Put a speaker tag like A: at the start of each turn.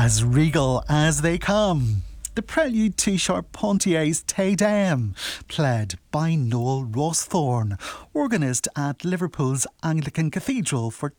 A: As regal as they come. The prelude to Charpentier's Te Deum, played by Noel Ross Thorne, organist at Liverpool's Anglican Cathedral for